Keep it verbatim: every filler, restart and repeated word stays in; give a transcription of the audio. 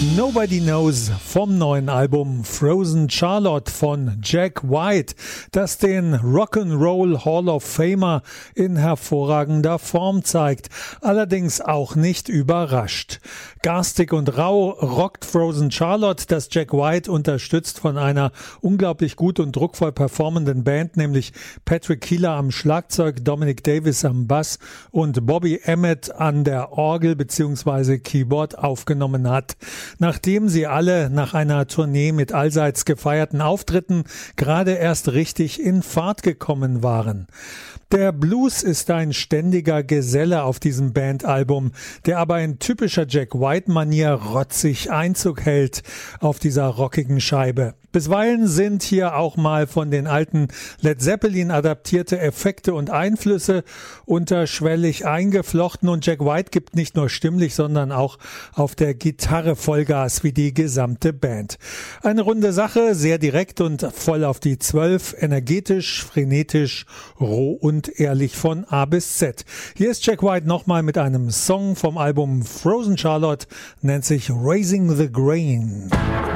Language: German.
Nobody Knows vom neuen Album Frozen Charlotte von Jack White, das den Rock'n'Roll Hall of Famer in hervorragender Form zeigt, allerdings auch nicht überrascht. Garstig und rau rockt Frozen Charlotte, das Jack White unterstützt von einer unglaublich gut und druckvoll performenden Band, nämlich Patrick Keeler am Schlagzeug, Dominic Davis am Bass und Bobby Emmett an der Orgel bzw. Keyboard aufgenommen hat. Nachdem sie alle nach einer Tournee mit allseits gefeierten Auftritten gerade erst richtig in Fahrt gekommen waren. Der Blues ist ein ständiger Geselle auf diesem Bandalbum, der aber in typischer Jack White-Manier rotzig Einzug hält auf dieser rockigen Scheibe. Bisweilen sind hier auch mal von den alten Led Zeppelin adaptierte Effekte und Einflüsse unterschwellig eingeflochten und Jack White gibt nicht nur stimmlich, sondern auch auf der Gitarre Vollgas wie die gesamte Band. Eine runde Sache, sehr direkt und voll auf die Zwölf, energetisch, frenetisch, roh und ehrlich von A bis Z. Hier ist Jack White nochmal mit einem Song vom Album Frozen Charlotte, nennt sich Raising the Grain.